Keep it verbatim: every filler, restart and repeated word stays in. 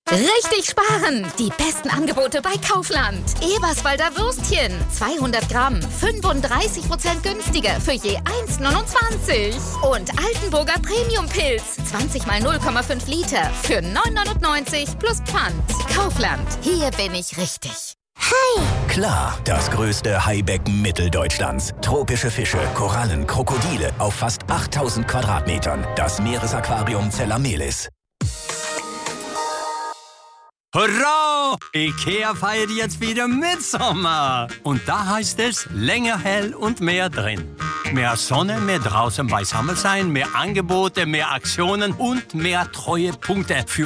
Richtig sparen! Die besten Angebote bei Kaufland. Eberswalder Würstchen. zweihundert Gramm. fünfunddreißig Prozent günstiger für je eins neunundzwanzig. Und Altenburger Premium-Pilz. zwanzig mal null Komma fünf Liter. Für neun neunundneunzig plus Pfand. Kaufland. Hier bin ich richtig. Hi! Klar, das größte Haibecken Mitteldeutschlands. Tropische Fische, Korallen, Krokodile auf fast achttausend Quadratmetern. Das Meeresaquarium Zellamelis. Hurra! IKEA feiert jetzt wieder Mitsommer. Und da heißt es länger hell und mehr drin. Mehr Sonne, mehr draußen beisammen sein, mehr Angebote, mehr Aktionen und mehr Treuepunkte für